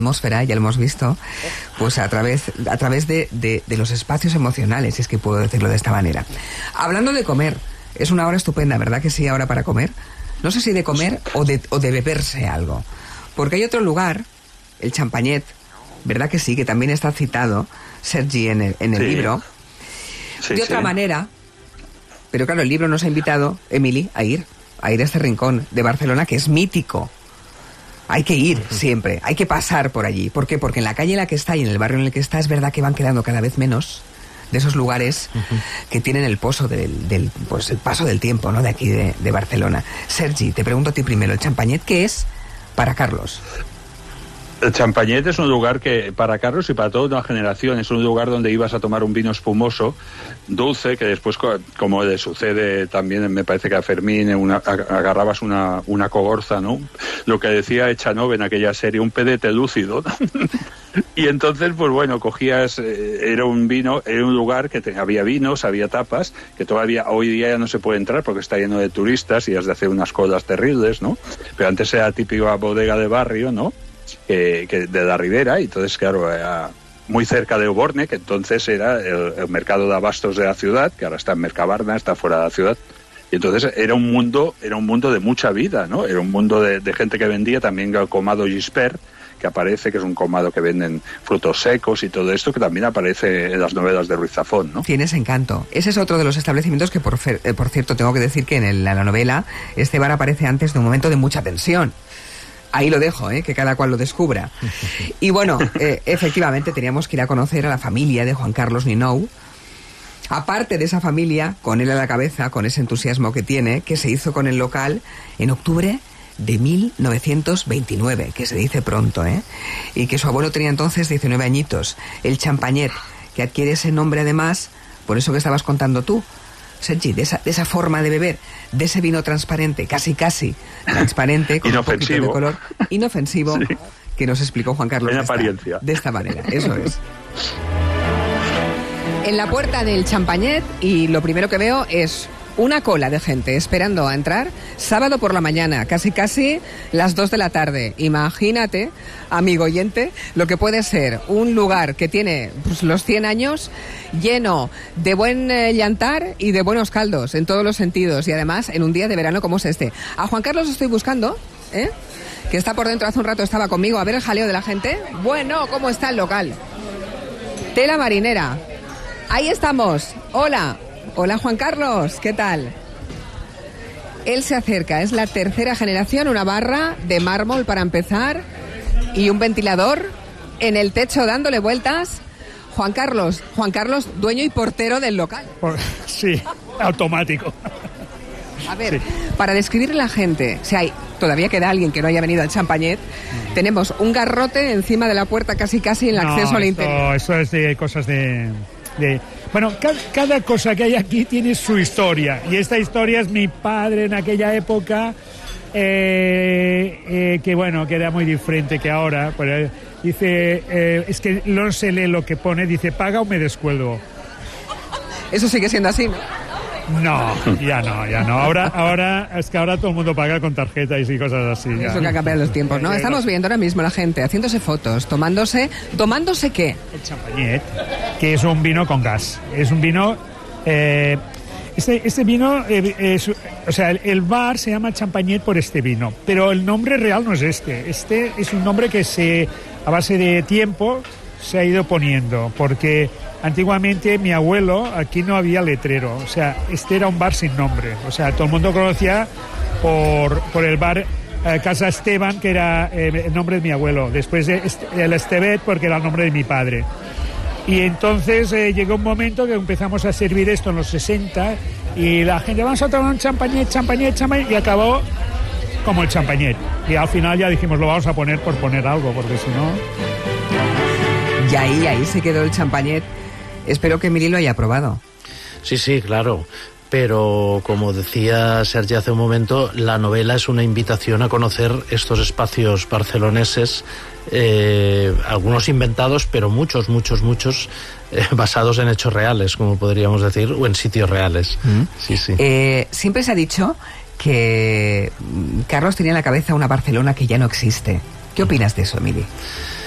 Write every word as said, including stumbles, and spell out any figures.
atmósfera, ya lo hemos visto, pues a través, a través de, de, de los espacios emocionales, si es que puedo decirlo de esta manera. Hablando de comer, es una hora estupenda, ¿verdad que sí, ahora para comer? No sé si de comer o de, o de beberse algo. Porque hay otro lugar, el Champagnet, ¿verdad que sí? Que también está citado, Sergi, en el, en el sí. libro. Sí, de otra sí. manera, pero claro, el libro nos ha invitado, Emily, a ir, a ir a este rincón de Barcelona que es mítico. Hay que ir siempre, hay que pasar por allí. ¿Por qué? Porque en la calle en la que está y en el barrio en el que está es verdad que van quedando cada vez menos de esos lugares uh-huh. que tienen el pozo del, del pues el paso del tiempo, ¿no? De aquí de, de Barcelona. Sergi, te pregunto a ti primero, ¿el Champagnet qué es para Carlos? El Champagnet es un lugar que, para Carlos y para toda una generación, es un lugar donde ibas a tomar un vino espumoso, dulce, que después, como le sucede también, me parece que a Fermín, una, agarrabas una, una cogorza, ¿no? Lo que decía Echanove en aquella serie, un pedete lúcido, ¿no? Y entonces, pues bueno, cogías, eh, era un vino, era un lugar que te, había vinos, había tapas, que todavía hoy día ya no se puede entrar porque está lleno de turistas y has de hacer unas colas terribles, ¿no? Pero antes era típica bodega de barrio, ¿no? Que, que de la Ribera, y entonces claro, era muy cerca de Oborne, que entonces era el, el mercado de abastos de la ciudad, que ahora está en Mercabarna, está fuera de la ciudad, y entonces era un mundo, era un mundo de mucha vida, ¿no? Era un mundo de, de gente que vendía también el comado Gispert, que aparece, que es un comado que venden frutos secos y todo esto, que también aparece en las novelas de Ruiz Zafón, ¿no? Tienes encanto. Ese es otro de los establecimientos que, por, fer, eh, por cierto, tengo que decir que en el, la novela este bar aparece antes de un momento de mucha tensión. Ahí lo dejo, ¿eh? Que cada cual lo descubra. Y bueno, eh, efectivamente teníamos que ir a conocer a la familia de Juan Carlos Ninou. Aparte de esa familia, con él a la cabeza, con ese entusiasmo que tiene, que se hizo con el local en octubre de mil novecientos veintinueve, que se dice pronto, ¿eh? Y que su abuelo tenía entonces diecinueve añitos. El Champagnet, que adquiere ese nombre además, por eso que estabas contando tú, Sergi, de esa, de esa forma de beber, de ese vino transparente, casi casi transparente, con un poquito de color, inofensivo, sí. que nos explicó Juan Carlos en de apariencia. Esta, de esta manera, eso es. En la puerta del Champagnet, y lo primero que veo es una cola de gente esperando a entrar, sábado por la mañana, casi casi las dos de la tarde. Imagínate, amigo oyente, lo que puede ser un lugar que tiene pues, los cien años lleno de buen eh, llantar y de buenos caldos en todos los sentidos, y además en un día de verano como es este. A Juan Carlos estoy buscando, ¿eh? que está por dentro, hace un rato estaba conmigo, a ver el jaleo de la gente. Bueno, ¿cómo está el local? Tela marinera. Ahí estamos. Hola. Hola Juan Carlos, ¿qué tal? Él se acerca, es la tercera generación, una barra de mármol para empezar y un ventilador en el techo dándole vueltas. Juan Carlos, Juan Carlos, dueño y portero del local. Sí, automático. A ver, sí. Para describirle a la gente, si hay, todavía queda alguien que no haya venido al Champagnet, mm. tenemos un garrote encima de la puerta casi casi en el no, acceso al esto, interior. Eso es de cosas de... de... Bueno, cada, cada cosa que hay aquí tiene su historia, y esta historia es mi padre en aquella época, eh, eh, que bueno, que era muy diferente que ahora. Pues, dice, eh, es que no se lee lo que pone, dice, paga o me descuelgo. Eso sigue siendo así, ¿no? No, ya no, ya no. Ahora, ahora es que ahora todo el mundo paga con tarjetas y cosas así. Ya. Eso que ha cambiado los tiempos, ¿no? Estamos viendo ahora mismo la gente haciéndose fotos, tomándose... ¿Tomándose qué? El Champagnet, que es un vino con gas. Es un vino... Eh, este, este vino... Eh, es, o sea, el, el bar se llama Champagnet por este vino, pero el nombre real no es este. Este es un nombre que se, a base de tiempo se ha ido poniendo, porque... Antiguamente mi abuelo, aquí no había letrero, o sea, este era un bar sin nombre, o sea, todo el mundo conocía por, por el bar eh, Casa Esteban, que era eh, el nombre de mi abuelo, después de este, el Estevet, porque era el nombre de mi padre. Y entonces eh, llegó un momento que empezamos a servir esto en los sesenta, y la gente, vamos a tomar un champagnet, champagnet, champagnet, y acabó como el Champagnet. Y al final ya dijimos, lo vamos a poner por poner algo, porque si no... Y ahí, ahí se quedó el Champagnet. Espero que Emily lo haya probado. Sí, sí, claro. Pero, como decía Sergi hace un momento, la novela es una invitación a conocer estos espacios barceloneses, eh, algunos inventados, pero muchos, muchos, muchos eh, basados en hechos reales, como podríamos decir, o en sitios reales. Mm. Sí, sí. Eh, siempre se ha dicho que Carlos tenía en la cabeza una Barcelona que ya no existe. ¿Qué opinas de eso, Emily?